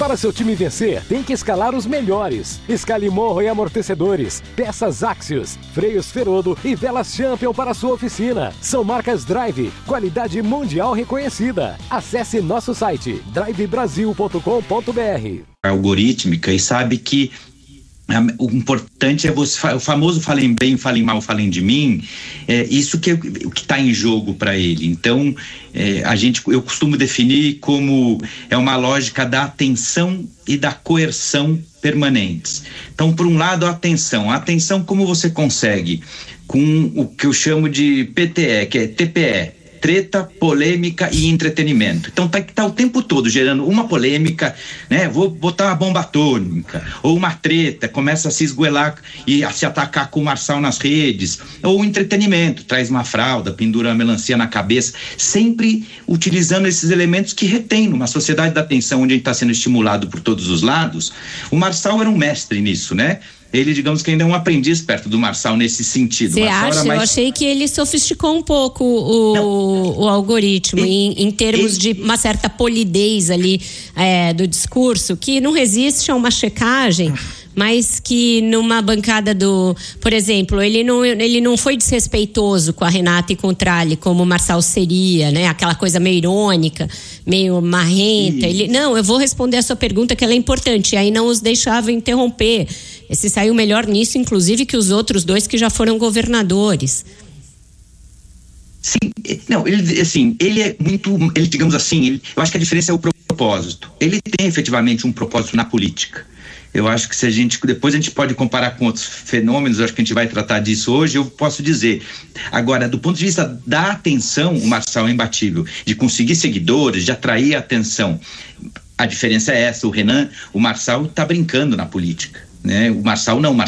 Para seu time vencer, tem que escalar os melhores. Escale morro e amortecedores, peças Axios, freios Ferodo e velas Champion para sua oficina. São marcas Drive, qualidade mundial reconhecida. Acesse nosso site drivebrasil.com.br. Algorítmica, e sabe que o importante é o famoso falem bem, falem mal, falem de mim. Isso que o que está em jogo para ele. Então, eu costumo definir como uma lógica da atenção e da coerção permanentes. Então, por um lado, a atenção como você consegue com o que eu chamo de PTE, que é TPE. Treta, polêmica e entretenimento. Então tá o tempo todo gerando uma polêmica, né? Vou botar uma bomba atômica, ou uma treta, começa a se esgoelar e a se atacar com o Marçal nas redes, ou entretenimento, traz uma fralda, pendura uma melancia na cabeça, sempre utilizando esses elementos que retém numa sociedade da atenção onde a gente está sendo estimulado por todos os lados. O Marçal era um mestre nisso, né? Ele, digamos que ainda é um aprendiz perto do Marçal nesse sentido. Você acha? Eu achei que ele sofisticou um pouco o algoritmo em termos de uma certa polidez ali do discurso, que não resiste a uma checagem, mas que numa bancada por exemplo, ele não foi desrespeitoso com a Renata e com o Tralli, como o Marçal seria, né? Aquela coisa meio irônica, meio marrenta. Não, eu vou responder a sua pergunta, que ela é importante, e aí não os deixava interromper. Esse saiu melhor nisso, inclusive, que os outros dois que já foram governadores. Sim, não, ele é muito, digamos assim, eu acho que a diferença é o propósito. Ele tem efetivamente um propósito na política. Eu acho que depois a gente pode comparar com outros fenômenos, eu acho que a gente vai tratar disso hoje, eu posso dizer. Agora, do ponto de vista da atenção, o Marçal é imbatível, de conseguir seguidores, de atrair a atenção. A diferença é essa, o Marçal está brincando na política. Né? O Marçal não,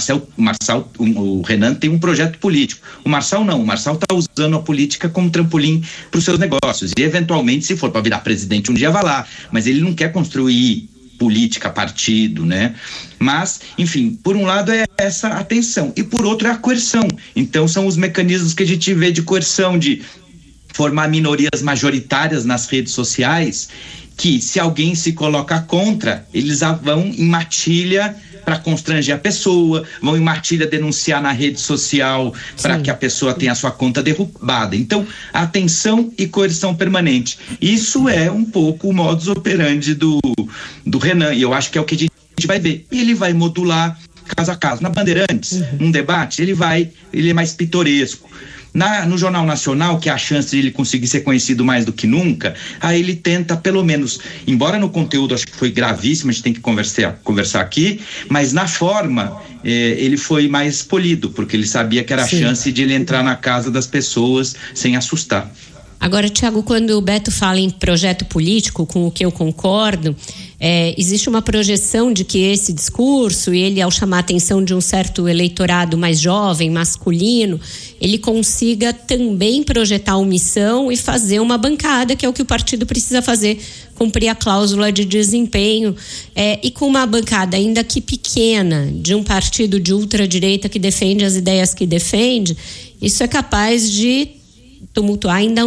o Renan tem um projeto político. O Marçal não, o Marçal está usando a política como trampolim para os seus negócios. E eventualmente, se for para virar presidente um dia, vai lá. Mas ele não quer construir política, partido, né? Mas, enfim, por um lado é essa atenção e por outro é a coerção. Então são os mecanismos que a gente vê de coerção, de formar minorias majoritárias nas redes sociais, que se alguém se coloca contra, eles vão em matilha para constranger a pessoa, vão em matilha denunciar na rede social para que a pessoa tenha a sua conta derrubada. Então, atenção e coerção permanente. Isso é um pouco o modus operandi do Renan, e eu acho que é o que a gente vai ver. E ele vai modular caso a caso. Na Bandeirantes, num debate, ele é mais pitoresco. No Jornal Nacional, que é a chance de ele conseguir ser conhecido mais do que nunca, aí ele tenta, pelo menos, embora no conteúdo acho que foi gravíssimo, a gente tem que conversar aqui, mas na forma ele foi mais polido, porque ele sabia que era a chance de ele entrar na casa das pessoas sem assustar. Agora, Thiago, quando o Beto fala em projeto político, com o que eu concordo, existe uma projeção de que esse discurso, ele ao chamar a atenção de um certo eleitorado mais jovem, masculino, ele consiga também projetar omissão e fazer uma bancada, que é o que o partido precisa fazer, cumprir a cláusula de desempenho, e com uma bancada ainda que pequena, de um partido de ultradireita que defende as ideias que defende, isso é capaz de tumultuar ainda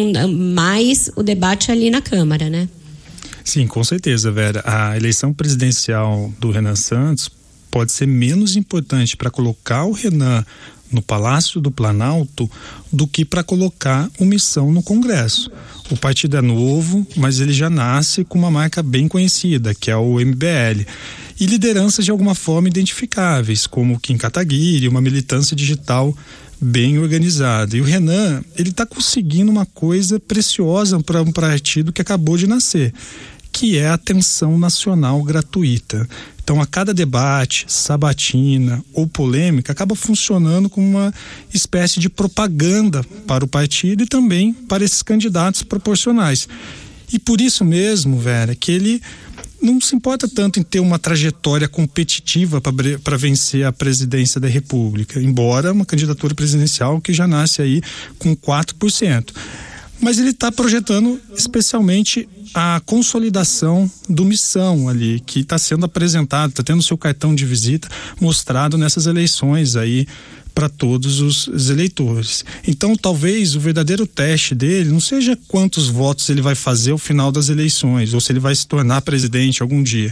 mais o debate ali na Câmara, né? Sim, com certeza, Vera. A eleição presidencial do Renan Santos pode ser menos importante para colocar o Renan no Palácio do Planalto do que para colocar omissão no Congresso. O partido é novo, mas ele já nasce com uma marca bem conhecida, que é o MBL. E lideranças de alguma forma identificáveis, como Kim Kataguiri, uma militância digital bem organizada. E o Renan, ele está conseguindo uma coisa preciosa para um partido que acabou de nascer, que é a atenção nacional gratuita. Então, a cada debate, sabatina ou polêmica, acaba funcionando como uma espécie de propaganda para o partido e também para esses candidatos proporcionais. E por isso mesmo, Vera, que ele não se importa tanto em ter uma trajetória competitiva para vencer a presidência da República, embora uma candidatura presidencial que já nasce aí com 4%. Mas ele está projetando especialmente a consolidação do Missão ali, que está sendo apresentado, está tendo seu cartão de visita mostrado nessas eleições aí para todos os eleitores. Então, talvez o verdadeiro teste dele não seja quantos votos ele vai fazer ao final das eleições, ou se ele vai se tornar presidente algum dia,